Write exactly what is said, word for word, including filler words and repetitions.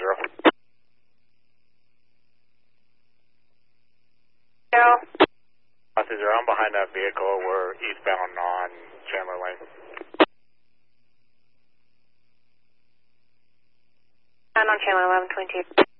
zero. Zero. Austin zero, I'm behind that vehicle. We're eastbound on Chandler Lane. I'm on channel eleven twenty-two.